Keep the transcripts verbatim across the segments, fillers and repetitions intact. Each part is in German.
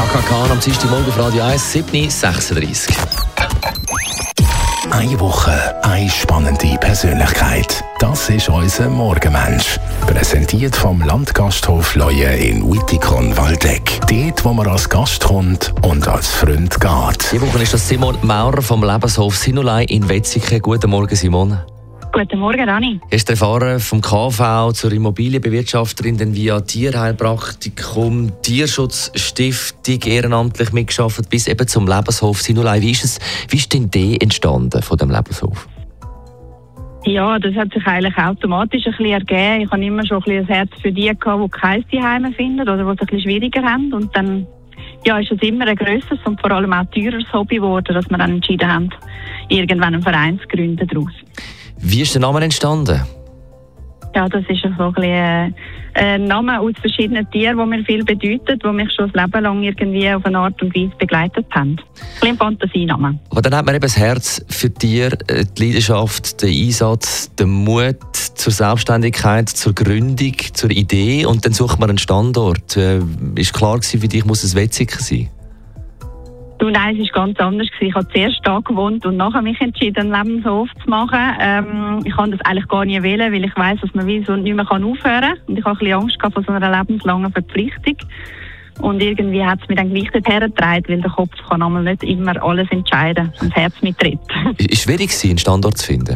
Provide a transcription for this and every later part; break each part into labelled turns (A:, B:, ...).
A: Chaka Khan am Dienstagmorgen auf Radio eins, sieben Uhr sechsunddreißig.
B: Eine Woche, eine spannende Persönlichkeit. Das ist unser Morgenmensch. Präsentiert vom Landgasthof Leue in Wittikon-Waldeck. Dort, wo man als Gast kommt und als Freund geht.
A: Diese Woche ist das Simon Maurer vom Lebenshof Sinulei in Wetzikon. Guten Morgen, Simon.
C: Guten Morgen, Dani.
A: Hast du erfahren vom K V zur Immobilienbewirtschafterin, dann via Tierheilpraktikum, Tierschutzstiftung ehrenamtlich mitgearbeitet bis eben zum Lebenshof Sinulei. Wie ist es? Wie ist denn die entstanden von dem Lebenshof?
C: Ja, das hat sich eigentlich automatisch ein bisschen ergeben. Ich habe immer schon ein bisschen ein Herz für die gehabt, die kein Zuhause finden oder die es ein bisschen schwieriger haben. Und dann ja, ist es immer ein grösseres und vor allem auch teureres Hobby geworden, dass wir dann entschieden haben, irgendwann einen Verein zu gründen daraus.
A: Wie ist der Name entstanden?
C: Ja, das ist so ein, bisschen ein Name aus verschiedenen Tieren, die mir viel bedeutet, die mich schon das Leben lang irgendwie auf eine Art und Weise begleitet haben. Ein bisschen Fantasienamen.
A: Aber dann hat man eben das Herz für Tiere, die Leidenschaft, den Einsatz, den Mut zur Selbstständigkeit, zur Gründung, zur Idee und dann sucht man einen Standort. Äh, ist klar gewesen, für dich muss es Wetzikon sein?
C: Du, nein, es war ganz anders. Ich habe zuerst da gewohnt und nachher mich entschieden, einen Lebenshof zu machen. Ähm, ich kann das eigentlich gar nicht wählen, weil ich weiss, dass man wie so nicht mehr aufhören kann. Und ich habe ein bisschen Angst gehabt vor so einer lebenslangen Verpflichtung. Und irgendwie hat es mir dann gleich dorthin getragen, weil der Kopf kann einmal nicht immer alles entscheiden und das Herz mittritt.
A: Ist es schwierig gewesen, einen Standort zu finden?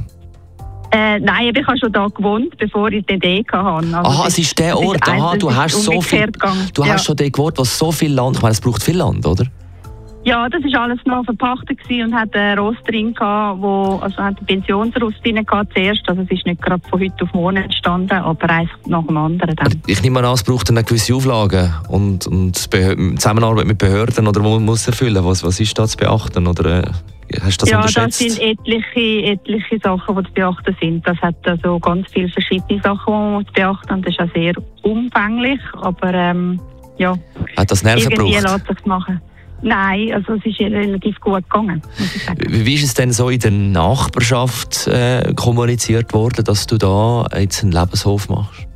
C: Äh, nein, ich habe schon da gewohnt, bevor ich die Idee hatte. Also
A: Aha, es ist der Ort. Ist Aha, du hast so viel. Du
C: ja.
A: hast schon den gewohnt, was so viel Land. Ich meine, es braucht viel Land, oder?
C: Ja, das war alles noch verpachtet und hat einen Rost drin gehabt, wo, also hat einen Pensionsrost drin gehabt zuerst. Also es ist nicht gerade von heute auf morgen entstanden, aber eins nach dem anderen dann.
A: Ich nehme an, es braucht dann gewisse Auflagen und, und Zusammenarbeit mit Behörden oder wo muss erfüllen. Was, was ist da zu beachten? Oder äh, hast du das
C: ja,
A: unterschätzt?
C: Ja, das sind etliche, etliche Sachen, die zu beachten sind. Das hat also ganz viele verschiedene Sachen, die man zu beachten muss. Das ist auch sehr umfänglich, aber ähm, ja.
A: Hat das Nerven
C: irgendwie
A: gebraucht?
C: lässt sich machen. Nein, also es ist relativ gut gegangen, muss ich sagen.
A: Wie ist es denn so in der Nachbarschaft äh, kommuniziert worden, dass du da jetzt einen Lebenshof machst?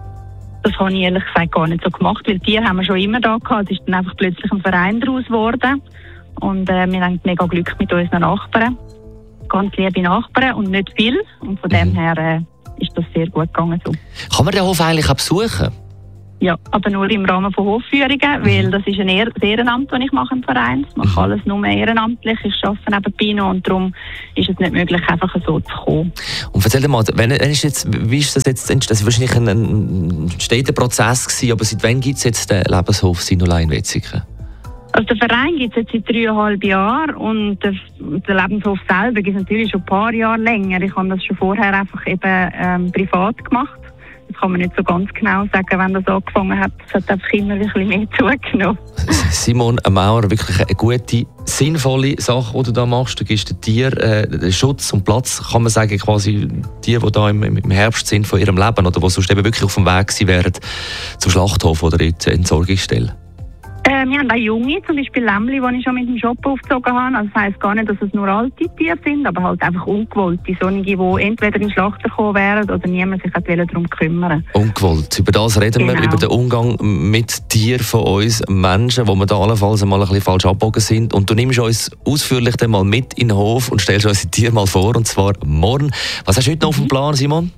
C: Das habe ich ehrlich gesagt gar nicht so gemacht, weil Tiere haben wir schon immer da gehabt. Es ist dann einfach plötzlich ein Verein daraus geworden. Und äh, wir haben mega Glück mit unseren Nachbarn. Ganz liebe Nachbarn und nicht viel. Und von mhm. dem her äh, ist das sehr gut gegangen. So.
A: Kann man den Hof eigentlich auch besuchen?
C: Ja, aber nur im Rahmen von Hofführungen, mhm. weil das ist ein Ehrenamt, das ich mache im Verein. Ich mache alles nur ehrenamtlich, ich arbeite nebenbei noch und darum ist es nicht möglich, einfach so zu kommen.
A: Und erzähl dir mal, wenn, wenn ist jetzt, wie ist das jetzt entstanden? Das war wahrscheinlich ein, ein steter Prozess gewesen, aber seit wann gibt es jetzt den Lebenshof Sinulei in Wetzikon?
C: Also der Verein gibt es jetzt seit dreieinhalb Jahren und der, der Lebenshof selber gibt es natürlich schon ein paar Jahre länger. Ich habe das schon vorher einfach eben ähm, privat gemacht. Das kann man nicht so ganz genau sagen, wenn das angefangen hat. Es hat einfach immer ein bisschen mehr zugenommen.
A: Simon Maurer, wirklich eine gute, sinnvolle Sache, die du da machst. Du gibst den Tieren äh, Schutz und Platz, kann man sagen, quasi Tiere, die da im, im Herbst sind von ihrem Leben oder die sonst eben wirklich auf dem Weg gewesen wären zum Schlachthof oder in die Entsorgungsstelle.
C: Äh, wir haben auch Junge, zum Beispiel Lämmli, die ich schon mit dem Shop aufgezogen habe. Also das heisst gar nicht, dass es nur alte Tiere sind, aber halt einfach ungewollte. Solche, die entweder in den Schlachter gekommen wären oder niemand sich darum kümmern.
A: Ungewollt. Über das reden genau. wir, über den Umgang mit Tieren von uns Menschen, wo wir da allenfalls einmal ein bisschen falsch abgebogen sind. Und du nimmst uns ausführlich dann mal mit in den Hof und stellst uns die Tiere mal vor, und zwar morgen. Was hast du heute noch auf dem Plan, Simon?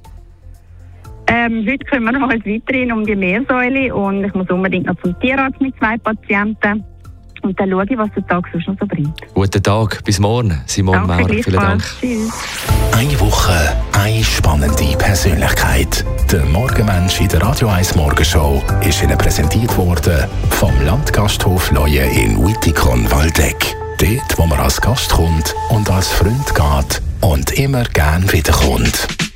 C: Ähm, heute kümmern wir uns weiterhin um die Meersäule und ich muss unbedingt noch zum Tierarzt mit zwei Patienten und dann schaue ich, was der Tag sonst noch so bringt.
A: Guten Tag, bis morgen, Simon Maurer. Vielen Dank.
B: Tschüss. Eine Woche, eine spannende Persönlichkeit. Der Morgenmensch in der Radio eins Morgenshow ist Ihnen präsentiert worden vom Landgasthof Leue in Wittikon-Waldeck. Dort, wo man als Gast kommt und als Freund geht und immer gern wiederkommt.